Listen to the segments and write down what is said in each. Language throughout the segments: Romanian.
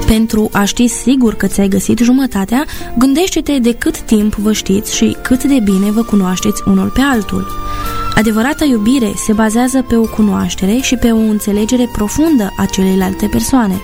Pentru a ști sigur că ți-ai găsit jumătatea, gândește-te de cât timp vă știți și cât de bine vă cunoașteți unul pe altul. Adevărata iubire se bazează pe o cunoaștere și pe o înțelegere profundă a celeilalte persoane.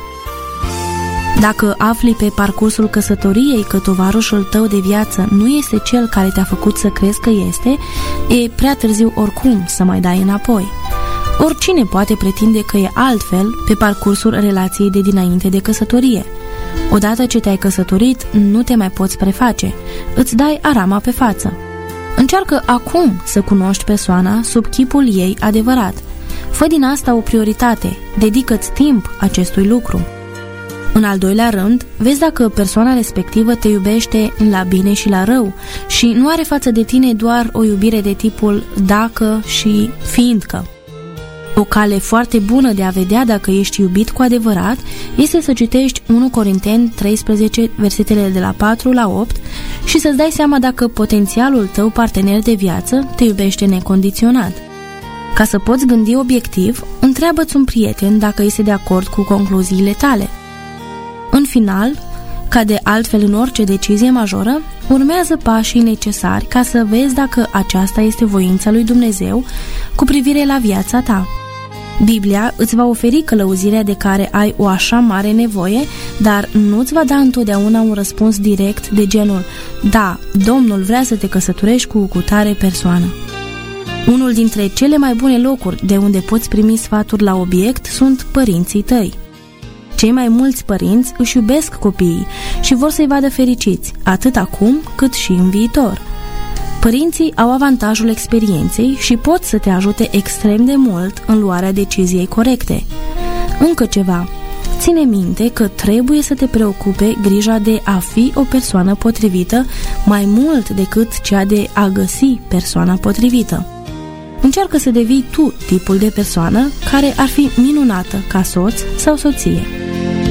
Dacă afli pe parcursul căsătoriei că tovarășul tău de viață nu este cel care te-a făcut să crezi că este, e prea târziu oricum să mai dai înapoi. Oricine poate pretinde că e altfel pe parcursul relației de dinainte de căsătorie. Odată ce te-ai căsătorit, nu te mai poți preface, îți dai arama pe față. Încearcă acum să cunoști persoana sub chipul ei adevărat. Fă din asta o prioritate, dedică-ți timp acestui lucru. În al doilea rând, vezi dacă persoana respectivă te iubește la bine și la rău și nu are față de tine doar o iubire de tipul dacă și fiindcă. O cale foarte bună de a vedea dacă ești iubit cu adevărat este să citești 1 Corinteni 13, versetele de la 4 la 8 și să-ți dai seama dacă potențialul tău partener de viață te iubește necondiționat. Ca să poți gândi obiectiv, întreabă-ți un prieten dacă este de acord cu concluziile tale. În final, ca de altfel în orice decizie majoră, urmează pașii necesari ca să vezi dacă aceasta este voința lui Dumnezeu cu privire la viața ta. Biblia îți va oferi călăuzirea de care ai o așa mare nevoie, dar nu îți va da întotdeauna un răspuns direct de genul: da, Domnul vrea să te căsătorești cu cutare persoană. Unul dintre cele mai bune locuri de unde poți primi sfaturi la obiect sunt părinții tăi. Cei mai mulți părinți își iubesc copiii și vor să-i vadă fericiți, atât acum cât și în viitor. Părinții au avantajul experienței și pot să te ajute extrem de mult în luarea deciziei corecte. Încă ceva, ține minte că trebuie să te preocupe grija de a fi o persoană potrivită mai mult decât cea de a găsi persoana potrivită. Încearcă să devii tu tipul de persoană care ar fi minunată ca soț sau soție.